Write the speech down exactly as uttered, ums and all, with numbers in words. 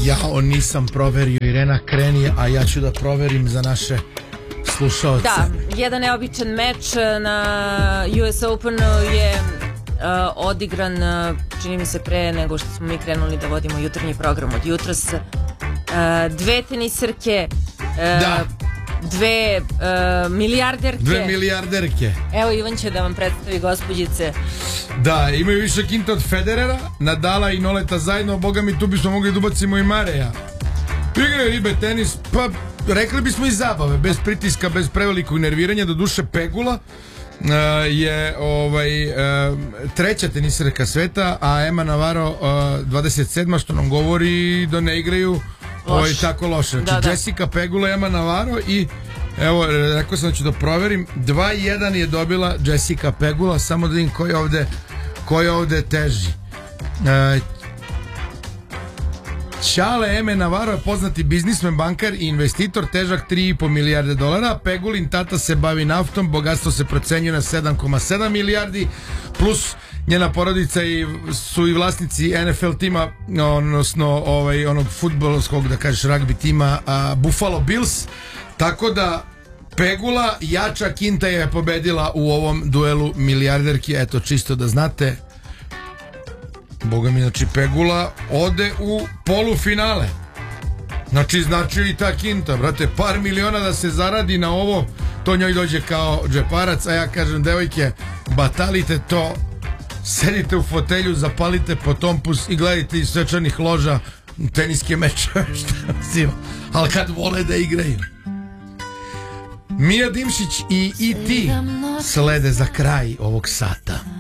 Jao, nisam proverio, Irena kreni, a ja ću da proverim za naše slušaoce. Da, jedan neobičan meč na U S Openu je uh, odigran, uh, čini mi se pre nego što smo mi krenuli da vodimo jutarnji program od jutros. Uh, dve tenisarke, uh, da. dve uh, milijarderke. Dve milijarderke. Evo, Ivan će da vam predstavi gospođice. Da, imaju više kinta od Federera, Nadala i Noleta zajedno. Boga mi, tu bismo mogli da ubacimo i Mareja. Igraju ribe tenis, pa rekli bismo i zabave, bez pritiska, bez prevelikog nerviranja. Do duše Pegula uh, je ovaj, uh, treća tenisarka sveta, a Emma Navarro uh, dvadeset sedma, što nam govori da ne igraju ovaj, tako loše. Znači, da, da. Jessica Pegula, Emma Navarro i evo, rekao sam da ću da proverim, dva jedan je dobila Jessica Pegula, samo da vidim ko je ovde, ko je ovde teži. Uh, Čale Eme Navarro je poznati biznismen, bankar i investitor, težak tri i po milijarde dolara. Pegulin tata se bavi naftom, bogatstvo se procenjuje na sedam zarez sedam milijardi, plus njena porodica i, su i vlasnici N F L tima, odnosno ovaj, onog fudbalskog, da kažeš, ragbi tima a, Buffalo Bills. Tako da Pegula, jača kinta, je pobedila u ovom duelu milijarderki. Eto, čisto da znate. Boga mi, znači Pegula ode u polufinale. Znači, znači i ta kinta, brate, par miliona da se zaradi na ovo, to njoj dođe kao džeparac, a ja kažem, devojke, batalite to, sedite u fotelju, zapalite potompus i gledajte iz svečanih loža teniske mečeve, šta si, ali kad vole da igraju. Mija Dimšić i E T slede za kraj ovog sata.